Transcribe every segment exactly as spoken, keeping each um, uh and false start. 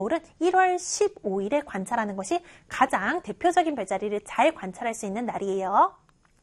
겨울은 일월 십오일에 관찰하는 것이 가장 대표적인 별자리를 잘 관찰할 수 있는 날이에요.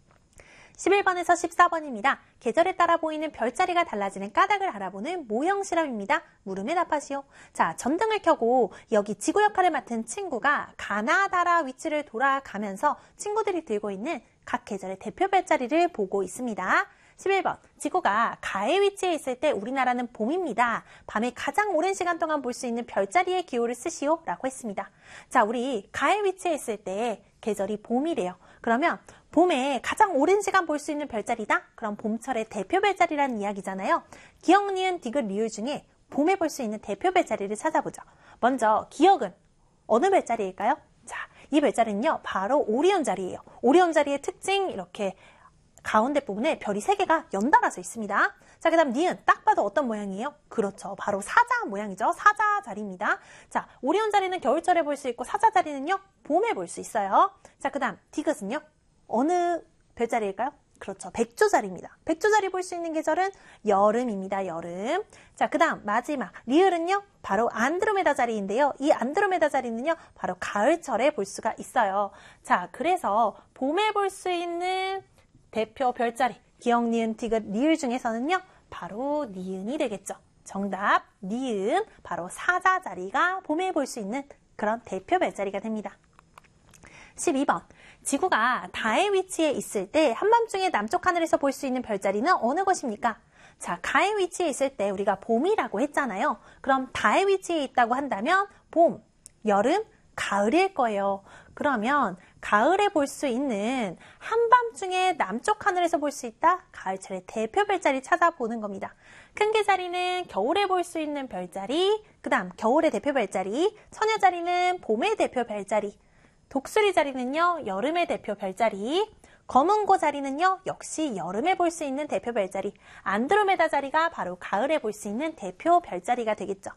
십일 번에서 십사 번입니다. 계절에 따라 보이는 별자리가 달라지는 까닭을 알아보는 모형 실험입니다. 물음에 답하시오. 자, 전등을 켜고 여기 지구 역할을 맡은 친구가 가나다라 위치를 돌아가면서 친구들이 들고 있는 각 계절의 대표 별자리를 보고 있습니다. 십일 번, 지구가 가에 위치해 있을 때 우리나라는 봄입니다. 밤에 가장 오랜 시간 동안 볼 수 있는 별자리의 기호를 쓰시오 라고 했습니다. 자, 우리 가에 위치해 있을 때 계절이 봄이래요. 그러면 봄에 가장 오랜 시간 볼 수 있는 별자리다? 그럼 봄철의 대표 별자리라는 이야기잖아요. 기역, 니은, 디귿, 리을 중에 봄에 볼 수 있는 대표 별자리를 찾아보죠. 먼저 기역은 어느 별자리일까요? 자, 이 별자리는요, 바로 오리온 자리예요. 오리온 자리의 특징, 이렇게 가운데 부분에 별이 세 개가 연달아서 있습니다. 자, 그 다음 니은, 딱 봐도 어떤 모양이에요? 그렇죠. 바로 사자 모양이죠. 사자 자리입니다. 자, 오리온 자리는 겨울철에 볼 수 있고 사자 자리는요, 봄에 볼 수 있어요. 자, 그 다음 디귿은요, 어느 별자리일까요? 그렇죠. 백조 자리입니다. 백조 자리 볼 수 있는 계절은 여름입니다. 여름. 자, 그 다음 마지막 리을은요, 바로 안드로메다 자리인데요. 이 안드로메다 자리는요, 바로 가을철에 볼 수가 있어요. 자, 그래서 봄에 볼 수 있는 대표 별자리, 기역, 니은, 디귿, 리을 중에서는요, 바로 니은이 되겠죠. 정답, 니은, 바로 사자 자리가 봄에 볼 수 있는 그런 대표 별자리가 됩니다. 십이 번, 지구가 가에 위치해 있을 때 한밤중에 남쪽 하늘에서 볼 수 있는 별자리는 어느 것입니까? 자, 가에 위치해 있을 때 우리가 봄이라고 했잖아요. 그럼 가에 위치해 있다고 한다면 봄, 여름, 가을일 거예요. 그러면 가을에 볼 수 있는 한밤중에 남쪽 하늘에서 볼 수 있다? 가을철의 대표 별자리 찾아보는 겁니다. 큰 개자리는 겨울에 볼 수 있는 별자리, 그 다음 겨울의 대표 별자리, 처녀자리는 봄의 대표 별자리, 독수리 자리는요, 여름의 대표 별자리, 검은고 자리는요, 역시 여름에 볼 수 있는 대표 별자리, 안드로메다 자리가 바로 가을에 볼 수 있는 대표 별자리가 되겠죠.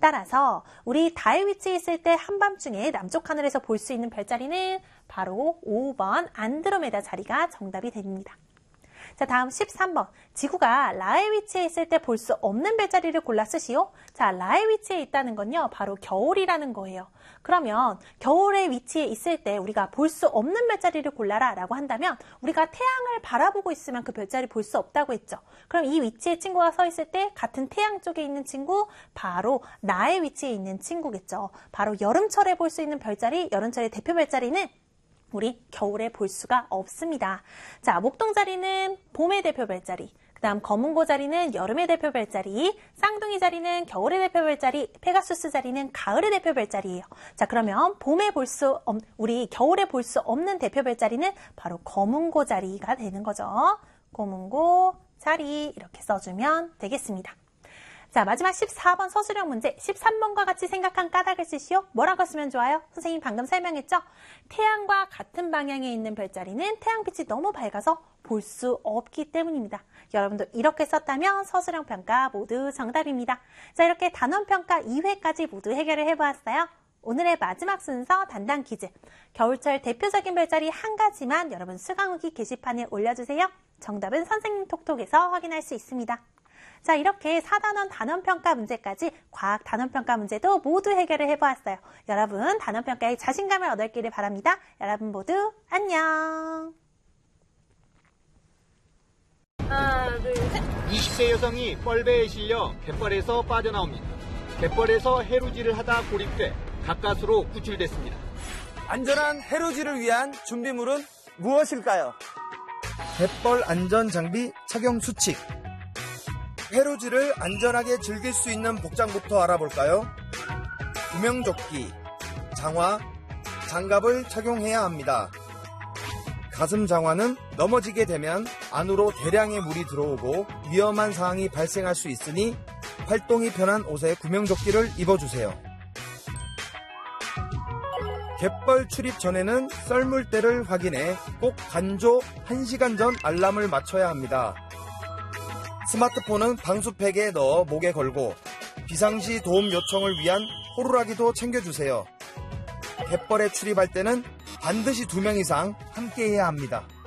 따라서 우리 달에 위치해 있을 때 한밤중에 남쪽 하늘에서 볼 수 있는 별자리는 바로 오 번 안드로메다 자리가 정답이 됩니다. 자, 다음 십삼 번, 지구가 라에 위치해 있을 때 볼 수 없는 별자리를 골라 쓰시오. 자, 라에 위치해 있다는 건요, 바로 겨울이라는 거예요. 그러면 겨울에 위치해 있을 때 우리가 볼 수 없는 별자리를 골라라 라고 한다면 우리가 태양을 바라보고 있으면 그 별자리 볼 수 없다고 했죠. 그럼 이 위치에 친구가 서 있을 때 같은 태양 쪽에 있는 친구, 바로 나의 위치에 있는 친구겠죠. 바로 여름철에 볼 수 있는 별자리, 여름철의 대표 별자리는 우리 겨울에 볼 수가 없습니다. 자, 목동 자리는 봄의 대표 별자리, 그 다음 검은고 자리는 여름의 대표 별자리, 쌍둥이 자리는 겨울의 대표 별자리, 페가수스 자리는 가을의 대표 별자리예요. 자, 그러면 봄에 볼 수 없, 우리 겨울에 볼 수 없는 대표 별자리는 바로 검은고 자리가 되는 거죠. 검은고 자리 이렇게 써주면 되겠습니다. 자, 마지막 십사 번 서술형 문제, 십삼 번과 같이 생각한 까닭을 쓰시오. 뭐라고 쓰면 좋아요? 선생님이 방금 설명했죠? 태양과 같은 방향에 있는 별자리는 태양빛이 너무 밝아서 볼 수 없기 때문입니다. 여러분도 이렇게 썼다면 서술형 평가 모두 정답입니다. 자, 이렇게 단원 평가 이 회까지 모두 해결을 해보았어요. 오늘의 마지막 순서 단단 퀴즈. 겨울철 대표적인 별자리 한 가지만 여러분 수강후기 게시판에 올려주세요. 정답은 선생님 톡톡에서 확인할 수 있습니다. 자, 이렇게 사 단원 단원평가 문제까지 과학 단원평가 문제도 모두 해결을 해보았어요. 여러분 단원평가에 자신감을 얻었기를 바랍니다. 여러분 모두 안녕. 하나, 둘, 셋. 이십 대 여성이 뻘배에 실려 갯벌에서 빠져나옵니다. 갯벌에서 해루질을 하다 고립돼 가까스로 구출됐습니다. 안전한 해루질을 위한 준비물은 무엇일까요? 갯벌 안전장비 착용 수칙. 해루질을 안전하게 즐길 수 있는 복장부터 알아볼까요? 구명조끼, 장화, 장갑을 착용해야 합니다. 가슴 장화는 넘어지게 되면 안으로 대량의 물이 들어오고 위험한 상황이 발생할 수 있으니 활동이 편한 옷에 구명조끼를 입어주세요. 갯벌 출입 전에는 썰물대를 확인해 꼭 간조 한 시간 전 알람을 맞춰야 합니다. 스마트폰은 방수팩에 넣어 목에 걸고 비상시 도움 요청을 위한 호루라기도 챙겨주세요. 갯벌에 출입할 때는 반드시 두 명 이상 함께해야 합니다.